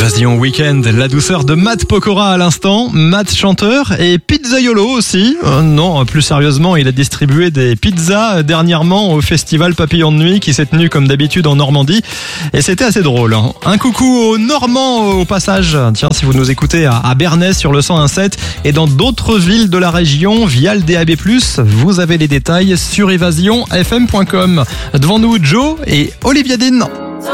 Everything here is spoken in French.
Évasion Week-end, la douceur de Matt Pokora à l'instant, Matt chanteur et pizzaiolo aussi. Non, plus sérieusement, il a distribué des pizzas dernièrement au festival Papillon de Nuit qui s'est tenu comme d'habitude en Normandie et c'était assez drôle. Un coucou aux Normands au passage. Tiens, si vous nous écoutez à Bernay sur le 101.7 et dans d'autres villes de la région via le DAB+, vous avez les détails sur évasionfm.com. Devant nous, Joe et Olivia Dean.